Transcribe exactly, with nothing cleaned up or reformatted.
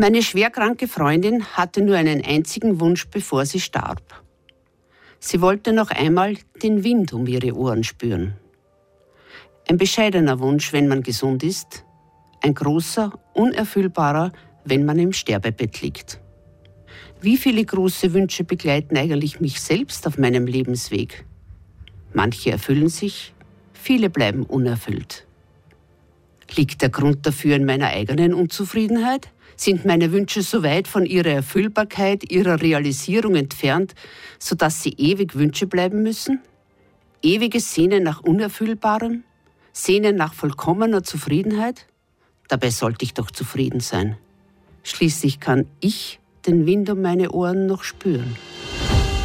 Meine schwerkranke Freundin hatte nur einen einzigen Wunsch, bevor sie starb. Sie wollte noch einmal den Wind um ihre Ohren spüren. Ein bescheidener Wunsch, wenn man gesund ist, ein großer, unerfüllbarer, wenn man im Sterbebett liegt. Wie viele große Wünsche begleiten eigentlich mich selbst auf meinem Lebensweg? Manche erfüllen sich, viele bleiben unerfüllt. Liegt der Grund dafür in meiner eigenen Unzufriedenheit? Sind meine Wünsche so weit von ihrer Erfüllbarkeit, ihrer Realisierung entfernt, sodass sie ewig Wünsche bleiben müssen? Ewiges Sehnen nach Unerfüllbarem? Sehnen nach vollkommener Zufriedenheit? Dabei sollte ich doch zufrieden sein. Schließlich kann ich den Wind um meine Ohren noch spüren.